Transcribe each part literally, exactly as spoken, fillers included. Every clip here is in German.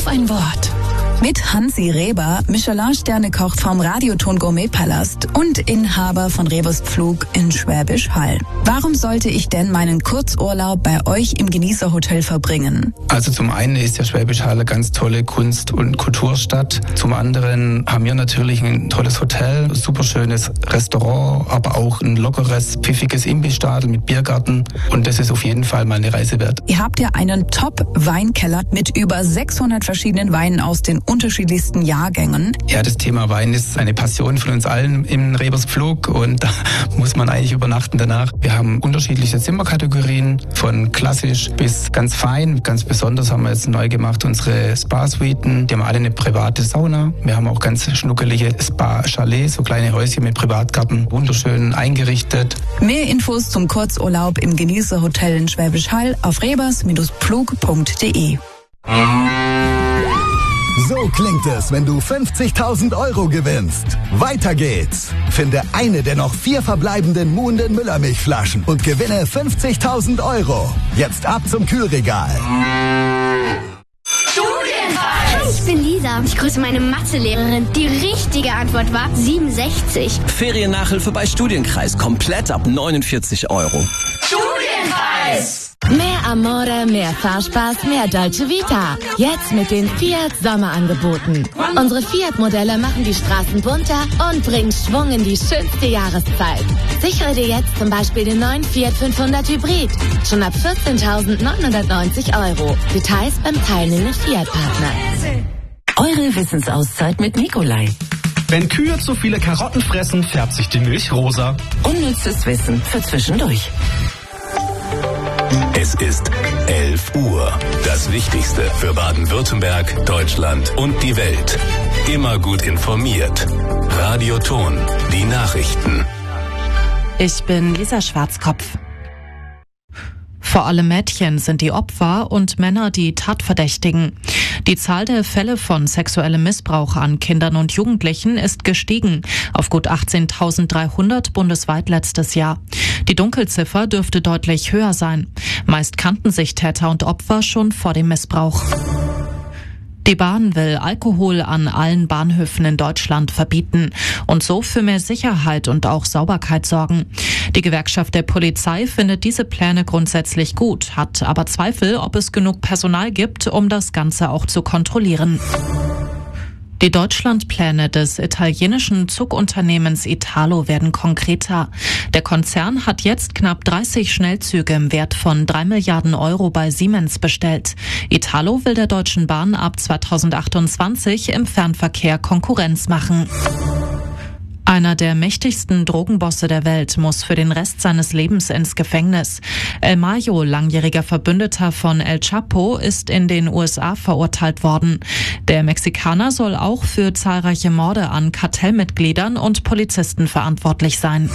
ein Wort. Mit Hansi Reber, Michelin-Sterne-Koch vom Radioton Gourmet-Palast und Inhaber von Rebers Pflug in Schwäbisch Hall. Warum sollte ich denn meinen Kurzurlaub bei euch im Genießerhotel verbringen? Also zum einen ist ja Schwäbisch Hall eine ganz tolle Kunst- und Kulturstadt. Zum anderen haben wir natürlich ein tolles Hotel, super schönes Restaurant, aber auch ein lockeres, pfiffiges Imbissstadel mit Biergarten. Und das ist auf jeden Fall mal eine Reise wert. Ihr habt ja einen Top-Weinkeller mit über sechshundert verschiedenen Weinen aus den unterschiedlichsten Jahrgängen. Ja, das Thema Wein ist eine Passion von uns allen im Rebers Pflug und da muss man eigentlich übernachten danach. Wir haben unterschiedliche Zimmerkategorien, von klassisch bis ganz fein. Ganz besonders haben wir jetzt neu gemacht unsere Spa-Suiten. Die haben alle eine private Sauna. Wir haben auch ganz schnuckelige Spa-Chalets, so kleine Häuschen mit Privatgarten, wunderschön eingerichtet. Mehr Infos zum Kurzurlaub im Genießerhotel in Schwäbisch Hall auf rebers Pflug punkt de. So klingt es, wenn du fünfzigtausend Euro gewinnst. Weiter geht's. Finde eine der noch vier verbleibenden Muhnden Müllermilchflaschen und gewinne fünfzigtausend Euro. Jetzt ab zum Kühlregal. Hi, ich bin Lisa. Ich grüße meine Mathelehrerin. Die richtige Antwort war siebenundsechzig. Feriennachhilfe bei Studienkreis. Komplett ab neunundvierzig Euro. Studienpreis! Mehr Amore, mehr Fahrspaß, mehr Dolce Vita. Jetzt mit den Fiat Sommerangeboten. Unsere Fiat-Modelle machen die Straßen bunter und bringen Schwung in die schönste Jahreszeit. Sichere dir jetzt zum Beispiel den neuen Fiat fünfhundert Hybrid. Schon ab vierzehntausendneunhundertneunzig Euro. Details beim teilnehmenden Fiat-Partner. Eure Wissensauszeit mit Nikolai. Wenn Kühe zu viele Karotten fressen, färbt sich die Milch rosa. Unnützes Wissen für zwischendurch. Es ist elf Uhr. Das Wichtigste für Baden-Württemberg, Deutschland und die Welt. Immer gut informiert. Radioton, die Nachrichten. Ich bin Lisa Schwarzkopf. Vor allem Mädchen sind die Opfer und Männer die Tatverdächtigen. Die Zahl der Fälle von sexuellem Missbrauch an Kindern und Jugendlichen ist gestiegen auf gut achtzehntausenddreihundert bundesweit letztes Jahr. Die Dunkelziffer dürfte deutlich höher sein. Meist kannten sich Täter und Opfer schon vor dem Missbrauch. Die Bahn will Alkohol an allen Bahnhöfen in Deutschland verbieten und so für mehr Sicherheit und auch Sauberkeit sorgen. Die Gewerkschaft der Polizei findet diese Pläne grundsätzlich gut, hat aber Zweifel, ob es genug Personal gibt, um das Ganze auch zu kontrollieren. Die Deutschlandpläne des italienischen Zugunternehmens Italo werden konkreter. Der Konzern hat jetzt knapp dreißig Schnellzüge im Wert von drei Milliarden Euro bei Siemens bestellt. Italo will der Deutschen Bahn ab zweitausendachtundzwanzig im Fernverkehr Konkurrenz machen. Einer der mächtigsten Drogenbosse der Welt muss für den Rest seines Lebens ins Gefängnis. El Mayo, langjähriger Verbündeter von El Chapo, ist in den U S A verurteilt worden. Der Mexikaner soll auch für zahlreiche Morde an Kartellmitgliedern und Polizisten verantwortlich sein.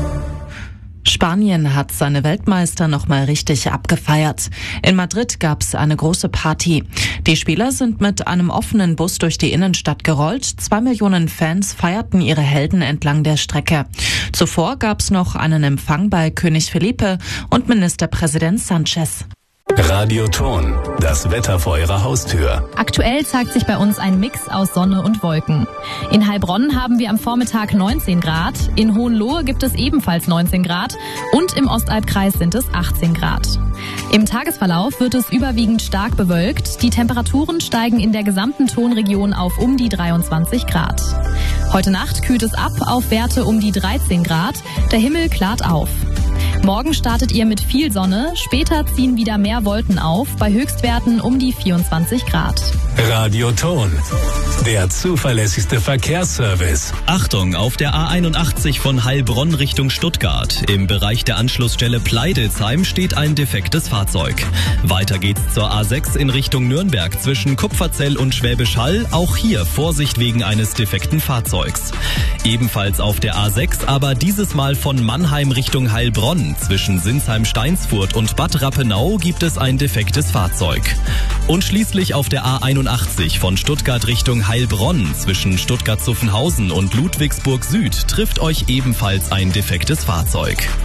Spanien hat seine Weltmeister nochmal richtig abgefeiert. In Madrid gab's eine große Party. Die Spieler sind mit einem offenen Bus durch die Innenstadt gerollt. Zwei Millionen Fans feierten ihre Helden entlang der Strecke. Zuvor gab's noch einen Empfang bei König Felipe und Ministerpräsident Sanchez. Radioton, das Wetter vor Ihrer Haustür. Aktuell zeigt sich bei uns ein Mix aus Sonne und Wolken. In Heilbronn haben wir am Vormittag neunzehn Grad, in Hohenlohe gibt es ebenfalls neunzehn Grad und im Ostalbkreis sind es achtzehn Grad. Im Tagesverlauf wird es überwiegend stark bewölkt. Die Temperaturen steigen in der gesamten Tonregion auf um die dreiundzwanzig Grad. Heute Nacht kühlt es ab auf Werte um die dreizehn Grad. Der Himmel klart auf. Morgen startet ihr mit viel Sonne, später ziehen wieder mehr Wolken auf, bei Höchstwerten um die vierundzwanzig Grad. Radioton, der zuverlässigste Verkehrsservice. Achtung, auf der A einundachtzig von Heilbronn Richtung Stuttgart. Im Bereich der Anschlussstelle Pleidelsheim steht ein defektes Fahrzeug. Weiter geht's zur A sechs in Richtung Nürnberg zwischen Kupferzell und Schwäbisch Hall. Auch hier Vorsicht wegen eines defekten Fahrzeugs. Ebenfalls auf der A sechs, aber dieses Mal von Mannheim Richtung Heilbronn. Zwischen Sinsheim-Steinsfurt und Bad Rappenau gibt es ein defektes Fahrzeug. Und schließlich auf der A einundachtzig von Stuttgart Richtung Heilbronn zwischen Stuttgart-Zuffenhausen und Ludwigsburg Süd trifft euch ebenfalls ein defektes Fahrzeug.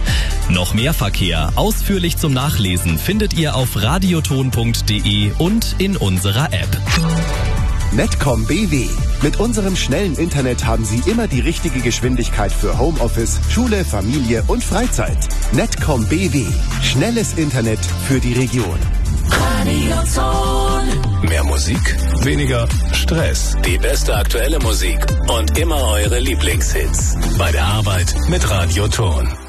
Noch mehr Verkehr, ausführlich zum Nachlesen, findet ihr auf radioton punkt de und in unserer App. Netcom B W. Mit unserem schnellen Internet haben Sie immer die richtige Geschwindigkeit für Homeoffice, Schule, Familie und Freizeit. Netcom B W. Schnelles Internet für die Region. Radioton. Mehr Musik, weniger Stress. Die beste aktuelle Musik und immer eure Lieblingshits. Bei der Arbeit mit Radioton.